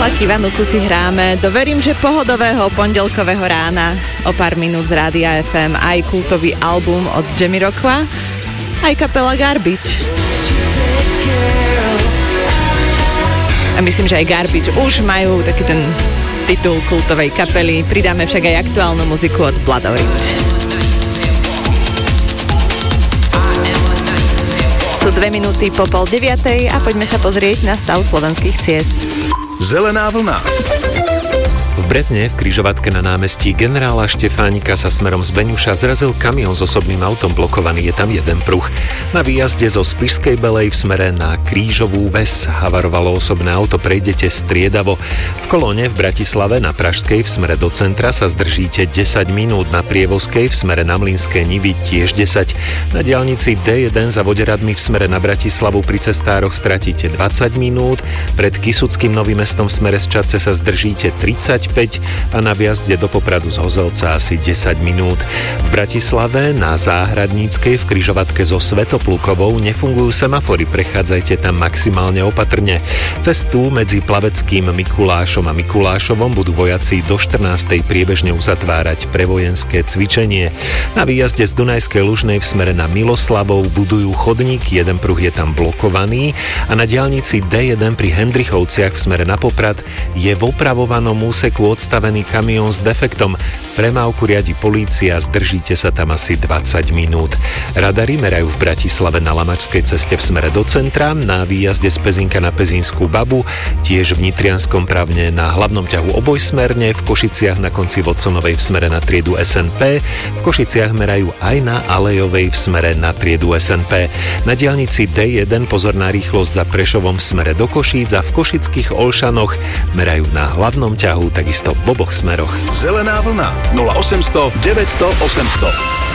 Lucky Vanuku si hráme do verím, že pohodového pondelkového rána. O pár minút z Rádia FM aj kultový album od Jamiroquai, aj kapela Garbage. A myslím, že aj Garbage už majú taký ten titul kultovej kapely. Pridáme však aj aktuálnu muziku od Blood Orange. Sú 2 minúty po 8:30 a poďme sa pozrieť na stav slovenských ciest. Zelená vlna. V Brezne v križovatke na námestí generála Štefánika sa smerom z Beňuša zrazil kamión s osobným autom, blokovaný je tam jeden pruh. Na výjazde zo Spišskej Belej v smere na Krížovú Ves havarovalo osobné auto, prejdete striedavo. V kolóne v Bratislave na Pražskej v smere do centra sa zdržíte 10 minút, na Prievozkej v smere na Mlynské Nivy tiež 10. Na diaľnici D1 za Voderadmi v smere na Bratislavu pri cestároch stratíte 20 minút, pred Kysuckým Novým Mestom v smere z Čadce sa zdržíte 35 a na viazde do Popradu z Hozelca asi 10 minút. V Bratislave na Záhradníckej v križovatke so Svätoplukovou nefungujú semafory, prechádzajte tam maximálne opatrne. Cestu medzi Plaveckým Mikulášom a Mikulášovom budú vojaci do 14. priebežne uzatvárať pre vojenské cvičenie. Na výjazde z Dunajskej Lužnej v smere na Miloslavov budujú chodník, jeden pruh je tam blokovaný a na diaľnici D1 pri Hendrichovciach v smere na Poprad je v opravovanom úseku odstavený kamión s defektom. Premávku riadi polícia, zdržíte sa tam asi 20 minút. Radary merajú v Bratislave na Lamačskej ceste v smere do centra, na výjazde z Pezinka na Pezínsku Babu, tiež v Nitrianskom Pravne na hlavnom ťahu obojsmerne, v Košiciach na konci Vodsonovej v smere na triedu SNP, v Košiciach merajú aj na Alejovej v smere na triedu SNP. Na diaľnici D1 pozor na rýchlosť za Prešovom v smere do Košíc a v Košických Olšanoch merajú na hlavnom ťahu takisto v oboch smeroch. Zelená vlna 0800 900 800.